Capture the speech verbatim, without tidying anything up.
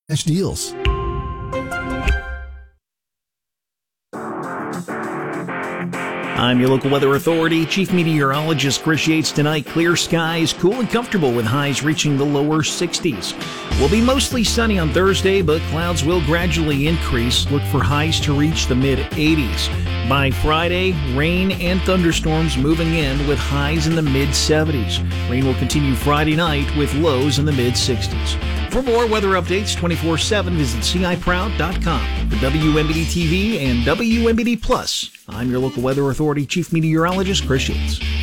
deals. I'm your local weather authority. Chief Meteorologist Chris Yates. Tonight, clear skies, cool and comfortable with highs reaching the lower sixties. Will be mostly sunny on Thursday, but clouds will gradually increase. Look for highs to reach the mid-eighties. By Friday, rain and thunderstorms moving in with highs in the mid-seventies. Rain will continue Friday night with lows in the mid-sixties. For more weather updates twenty-four seven, visit C I proud dot com. For W M B D T V and W M B D Plus, I'm your local weather authority, Chief Meteorologist Chris Yates.